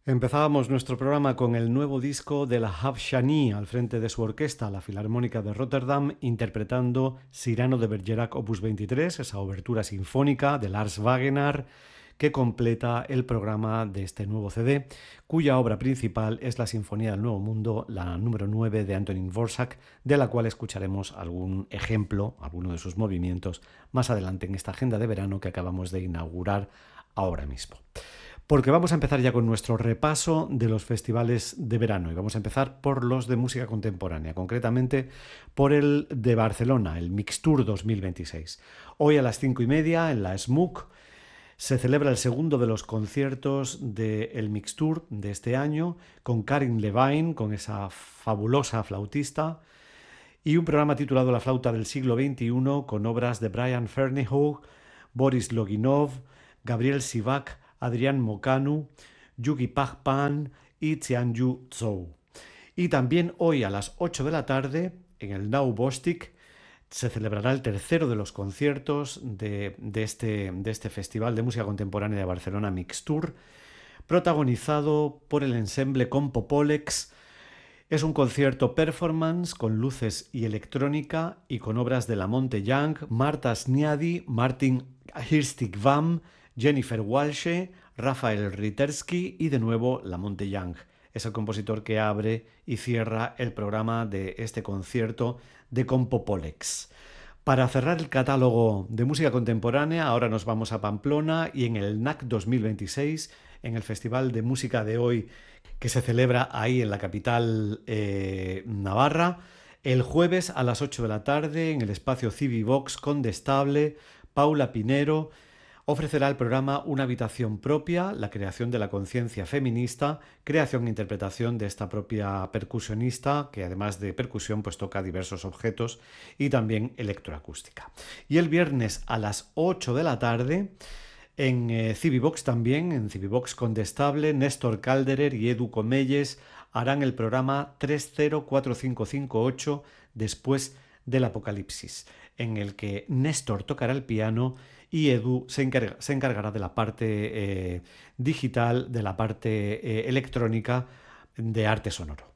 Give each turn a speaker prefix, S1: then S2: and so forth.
S1: Empezábamos nuestro programa con el nuevo disco de la Havshani al frente de su orquesta, la Filarmónica de Rotterdam, interpretando Cyrano de Bergerac Opus 23, esa obertura sinfónica de Lars Wagenaar, que completa el programa de este nuevo CD, cuya obra principal es la Sinfonía del Nuevo Mundo, la número 9 de Antonín Dvořák, de la cual escucharemos algún ejemplo, alguno de sus movimientos, más adelante en esta agenda de verano que acabamos de inaugurar ahora mismo. Porque vamos a empezar ya con nuestro repaso de los festivales de verano y vamos a empezar por los de música contemporánea, concretamente por el de Barcelona, el Mixtour 2026. Hoy a las 5:30 en la SMUC se celebra el segundo de los conciertos del Mixtour de este año con Karin Levine, con esa fabulosa flautista, y un programa titulado La flauta del siglo XXI con obras de Brian Ferneyhough, Boris Loginov, Gabriel Sivak, Adrián Mocanu, Yugi Pagpan y Xianyu Zhou. Y también hoy a las 8 de la tarde, en el Nau Bostik, se celebrará el tercero de los conciertos de este Festival de Música Contemporánea de Barcelona Mixtour, protagonizado por el ensemble Compopolex. Es un concierto performance con luces y electrónica y con obras de Lamonte Young, Marta Sniadi, Martin Hirstig-Vam, Jennifer Walshe, Rafael Ritersky y de nuevo Lamonte Young. Es el compositor que abre y cierra el programa de este concierto de Compopolex. Para cerrar el catálogo de música contemporánea, ahora nos vamos a Pamplona y en el NAC 2026, en el Festival de Música de Hoy que se celebra ahí en la capital navarra, el jueves a las 8 de la tarde en el espacio Civivox Condestable, Paula Pinero ofrecerá al programa Una habitación propia, la creación de la conciencia feminista, creación e interpretación de esta propia percusionista, que además de percusión pues toca diversos objetos, y también electroacústica. Y el viernes a las 8 de la tarde, en Civivox también, en Civivox Condestable, Néstor Calderer y Edu Comelles harán el programa 304558 después del apocalipsis, en el que Néstor tocará el piano y Edu se encargará de la parte digital, de la parte electrónica de arte sonoro.